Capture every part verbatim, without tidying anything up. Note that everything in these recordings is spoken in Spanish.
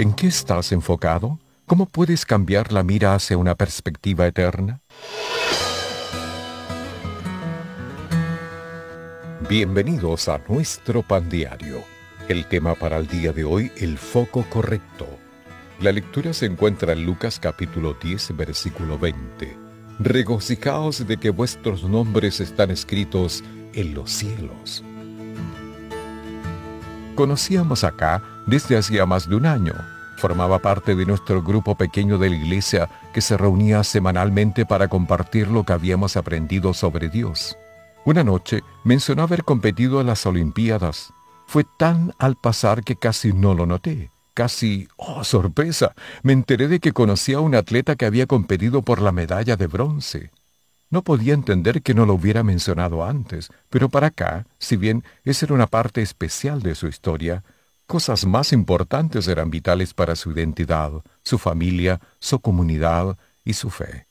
¿En qué estás enfocado? ¿Cómo puedes cambiar la mira hacia una perspectiva eterna? Bienvenidos a nuestro pan diario. El tema para el día de hoy, el foco correcto. La lectura se encuentra en Lucas capítulo diez, versículo veinte. Regocijaos de que vuestros nombres están escritos en los cielos. Conocíamos acá desde hacía más de un año. Formaba parte de nuestro grupo pequeño de la iglesia que se reunía semanalmente para compartir lo que habíamos aprendido sobre Dios. Una noche mencionó haber competido en las Olimpiadas. Fue tan al pasar que casi no lo noté. Casi, oh sorpresa, me enteré de que conocía a un atleta que había competido por la medalla de bronce. No podía entender que no lo hubiera mencionado antes, pero para acá, si bien esa era una parte especial de su historia, cosas más importantes eran vitales para su identidad, su familia, su comunidad y su fe.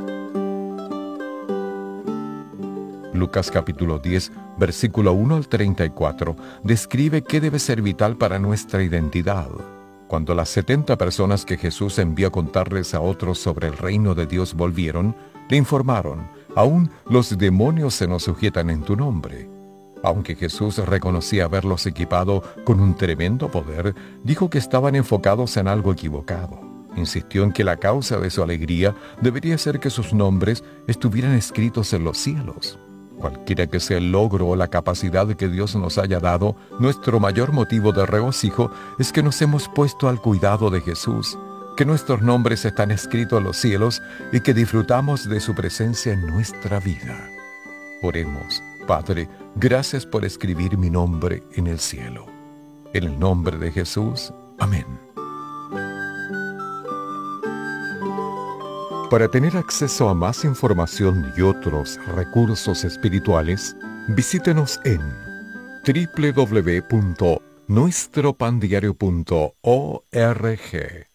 Lucas capítulo diez, versículo uno al treinta y cuatro, describe qué debe ser vital para nuestra identidad. Cuando las setenta personas que Jesús envió a contarles a otros sobre el reino de Dios volvieron, le informaron: «Aún los demonios se nos sujetan en tu nombre». Aunque Jesús reconocía haberlos equipado con un tremendo poder, dijo que estaban enfocados en algo equivocado. Insistió en que la causa de su alegría debería ser que sus nombres estuvieran escritos en los cielos. Cualquiera que sea el logro o la capacidad que Dios nos haya dado, nuestro mayor motivo de regocijo es que nos hemos puesto al cuidado de Jesús, que nuestros nombres están escritos en los cielos y que disfrutamos de su presencia en nuestra vida. Oremos. Padre, gracias por escribir mi nombre en el cielo. En el nombre de Jesús. Amén. Para tener acceso a más información y otros recursos espirituales, visítenos en doble u doble u doble u punto nuestro pan diario punto org.